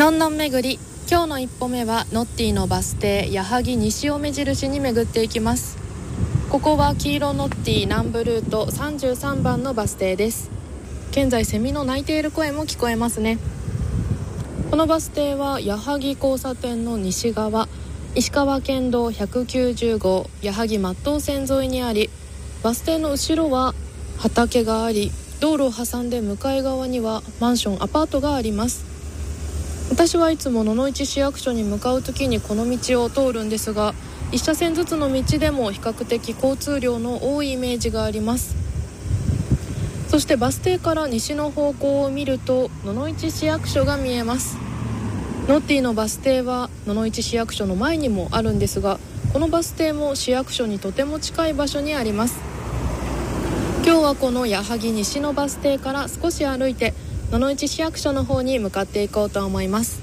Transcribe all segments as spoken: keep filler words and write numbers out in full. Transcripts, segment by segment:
のんのん巡り、今日の一歩目はノッティのバス停矢作西を目印に巡っていきます。ここは黄色ノッティ南部ルートさんじゅうさんばんのバス停です。現在セミの鳴いている声も聞こえますね。このバス停は矢作交差点の西側、石川県道ひゃくきゅうじゅうごう矢作松東線沿いにあり、バス停の後ろは畑があり、道路を挟んで向かい側にはマンションアパートがあります。私はいつも野々市市役所に向かうときにこの道を通るんですが、一車線ずつの道でも比較的交通量の多いイメージがあります。そしてバス停から西の方向を見ると野々市市役所が見えます。ノッティのバス停は野々市市役所の前にもあるんですが、このバス停も市役所にとても近い場所にあります。今日はこの矢作西のバス停から少し歩いて野々市市役所の方に向かっていこうと思います。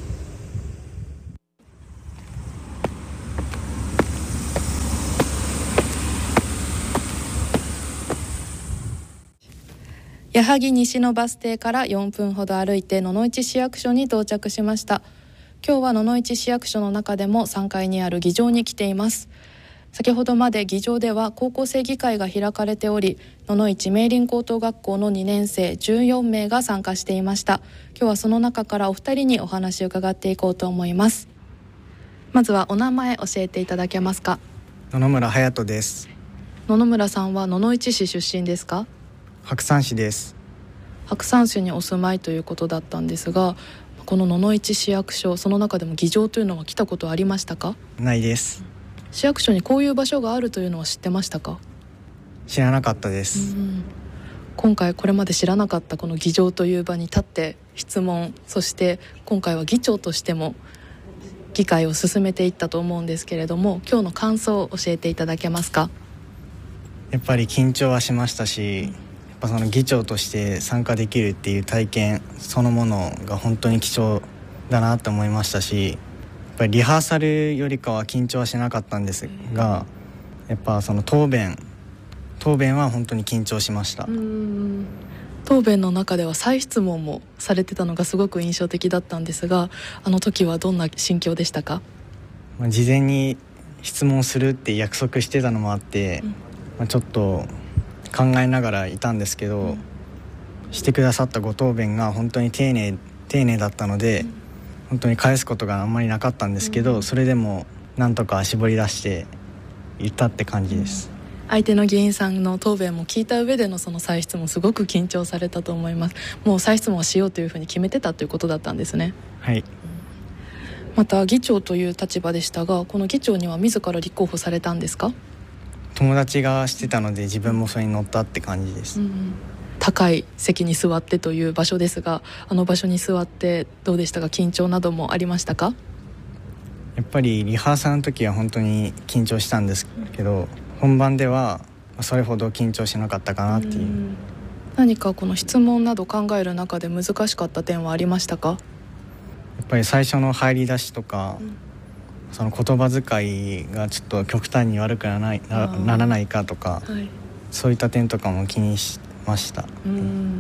矢作西のバス停からよんぷんほど歩いて野々市市役所に到着しました。今日は野々市市役所の中でもさんがいにある議場に来ています。先ほどまで議場では高校生議会が開かれており、野々市明林高等学校のにねんせいじゅうよんめいが参加していました。今日はその中からお二人にお話を伺っていこうと思います。まずはお名前教えていただけますか？ 野々村隼人です。 野々村さんは野々市市出身ですか？ 白山市です。 白山市にお住まいということだったんですが、この野々市市役所、その中でも議場というのは来たことありましたか？ ないです。 市役所にこういう場所があるというのは知ってましたか？ 知らなかったです。 うん、今回これまで知らなかったこの議場という場に立って質問、そして今回は議長としても議会を進めていったと思うんですけれども、今日の感想を教えていただけますか？ やっぱり緊張はしましたし、やっぱその議長として参加できるっていう体験そのものが本当に貴重だなと思いましたし、やっぱりリハーサルよりかは緊張はしなかったんですが、やっぱその答弁答弁は本当に緊張しました。 うーん、答弁の中では再質問もされてたのがすごく印象的だったんですが、あの時はどんな心境でしたか？ まあ、事前に質問するって約束してたのもあって、うんまあ、ちょっと考えながらいたんですけど、うん、してくださったご答弁が本当に丁寧丁寧だったので、うん、本当に返すことがあんまりなかったんですけど、うん、それでもなんとか絞り出して言ったって感じです。 うん、相手の議員さんの答弁も聞いた上でのその再質問、すごく緊張されたと思います。もう再質問をしようというふうに決めてたということだったんですね。 はい。 また議長という立場でしたが、この議長には自ら立候補されたんですか？ 友達がしてたので自分もそれに乗ったって感じです。 うん、高い席に座ってという場所ですが、あの場所に座ってどうでしたか？緊張などもありましたか？ やっぱりリハーサルの時は本当に緊張したんですけど、本番ではそれほど緊張しなかったかなっていう。うん、 何かこの質問など考える中で難しかった点はありましたか？ やっぱり最初の入り出しとか、うん、その言葉遣いがちょっと極端に悪くならない、な、ならないかとか、はい、そういった点とかも気にしました。 うん、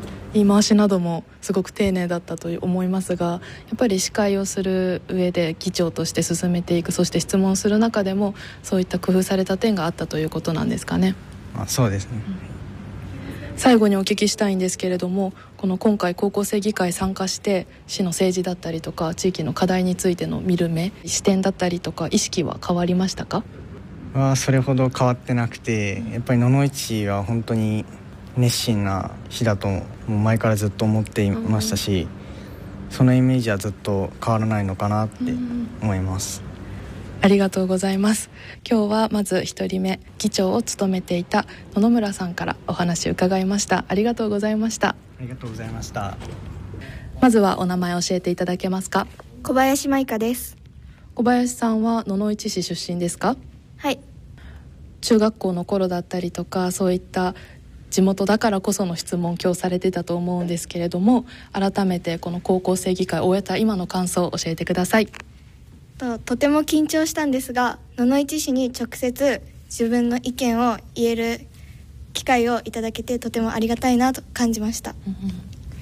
言い回しなどもすごく丁寧だったと思いますが、やっぱり司会をする上で議長として進めていく、そして質問する中でもそういった工夫された点があったということなんですかね。 あ、そうですね。 うん、最後にお聞きしたいんですけれども、この今回高校生議会参加して市の政治だったりとか地域の課題についての見る目、視点だったりとか意識は変わりましたか？ はそれほど変わってなくて、やっぱり野々市は本当に熱心な市だともう前からずっと思っていましたし、うん、そのイメージはずっと変わらないのかなって思います。 うん、ありがとうございます。今日はまず一人目、議長を務めていた野々村さんからお話を伺いました。ありがとうございました。 ありがとうございました。 まずはお名前を教えていただけますか？ 小林舞香です。 小林さんは野々市市出身ですか？ はい。 中学校の頃だったりとか、そういった地元だからこその質問今日されてたと思うんですけれども、改めてこの高校生議会を終えた今の感想を教えてください。 と, とても緊張したんですが、野々市市に直接自分の意見を言える機会をいただけてとてもありがたいなと感じました。 うん、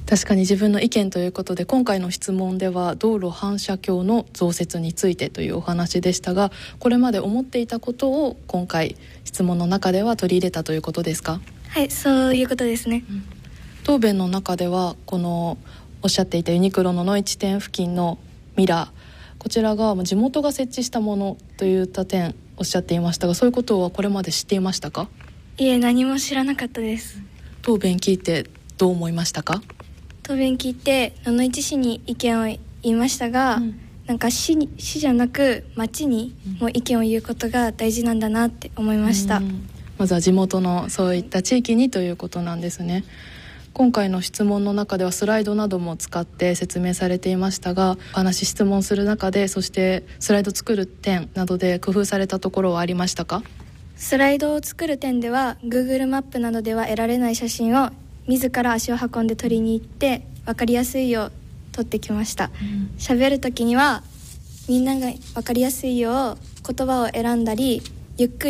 確かに自分の意見ということで、今回の質問では道路反射鏡の増設についてというお話でしたが、これまで思っていたことを今回質問の中では取り入れたということですか？ はい、そういうことですね。 答弁の中ではこのおっしゃっていたユニクロの野市店付近のミラー、こちらが地元が設置したものといった点おっしゃっていましたが、そういうことはこれまで知っていましたか？ いえ、何も知らなかったです。 答弁聞いてどう思いましたか？ 答弁聞いて野々市市に意見を言いましたが、うん、なんか 市, に市じゃなく町にも意見を言うことが大事なんだなって思いました。うん、 まずは地元のそういった地域にということなんですね。今回の質問の中ではスライドなども使って説明されていましたが、お話質問する中で、そしてスライド作る点などで工夫されたところはありましたか？ スライドを作る点では Google マップなどでは得られない写真を自ら足を運んで撮りに行って分かりやすいよう撮ってきました。喋、うん、る時にはみんなが分かりやすいよう言葉を選んだり、ゆっくり